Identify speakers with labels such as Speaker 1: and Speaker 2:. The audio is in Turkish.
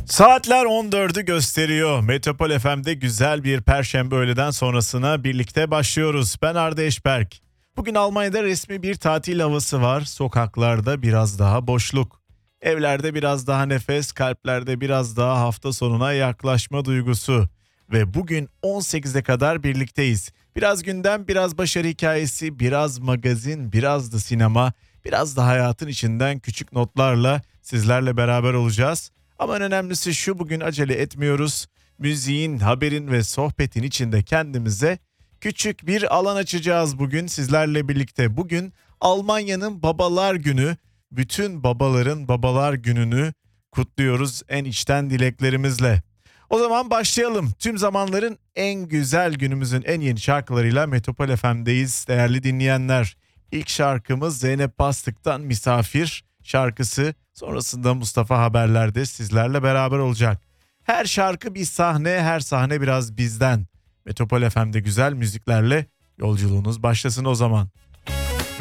Speaker 1: Saatler 14'ü gösteriyor. Metropol FM'de güzel bir perşembe öğleden sonrasına birlikte başlıyoruz. Ben Arda Eşberk. Bugün Almanya'da resmi bir tatil havası var. Sokaklarda biraz daha boşluk. Evlerde biraz daha nefes, kalplerde biraz daha hafta sonuna yaklaşma duygusu. Ve bugün 18'e kadar birlikteyiz. Biraz gündem, biraz başarı hikayesi, biraz magazin, biraz da sinema, biraz da hayatın içinden küçük notlarla sizlerle beraber olacağız. Ama en önemlisi şu, bugün acele etmiyoruz. Müziğin, haberin ve sohbetin içinde kendimize küçük bir alan açacağız bugün sizlerle birlikte. Bugün Almanya'nın Babalar Günü. Bütün babaların Babalar Günü'nü kutluyoruz en içten dileklerimizle. O zaman başlayalım. Tüm zamanların en güzel, günümüzün en yeni şarkılarıyla Metropol FM'deyiz değerli dinleyenler. İlk şarkımız Zeynep Bastık'tan Misafir şarkısı. Sonrasında Mustafa Haberler'de sizlerle beraber olacak. Her şarkı bir sahne, her sahne biraz bizden. Metropol FM'de güzel müziklerle yolculuğunuz başlasın o zaman.